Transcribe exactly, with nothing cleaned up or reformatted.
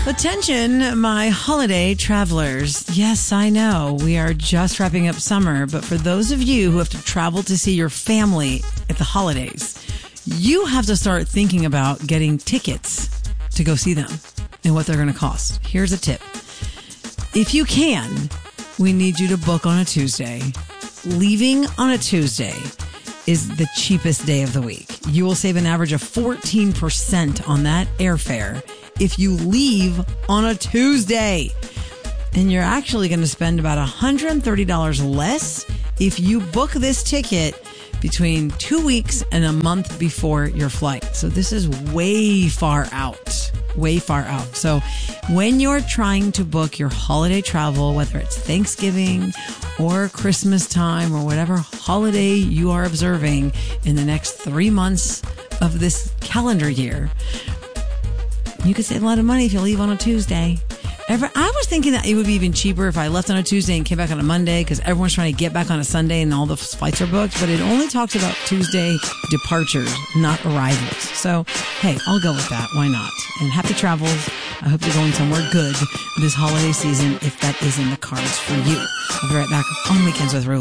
Attention, my holiday travelers. Yes, I know we are just wrapping up summer, but for those of you who have to travel to see your family at the holidays, you have to start thinking about getting tickets to go see them and what they're going to cost. Here's a tip. If you can, we need you to book on a Tuesday. Leaving on a Tuesday is the cheapest day of the week. You will save an average of fourteen percent on that airfare if you leave on a Tuesday. And you're actually going to spend about one hundred thirty dollars less if you book this ticket between two weeks and a month before your flight. So this is way far out, way far out. So when you're trying to book your holiday travel, whether it's Thanksgiving or Christmas time or whatever holiday you are observing in the next three months of this calendar year, you could save a lot of money if you leave on a Tuesday. Ever, I was thinking that it would be even cheaper if I left on a Tuesday and came back on a Monday because everyone's trying to get back on a Sunday and all the flights are booked, but it only talks about Tuesday departures, not arrivals. So, hey, I'll go with that. Why not? And happy travels. I hope you're going somewhere good this holiday season if that is in the cards for you. I'll be right back on Weekends with Rue.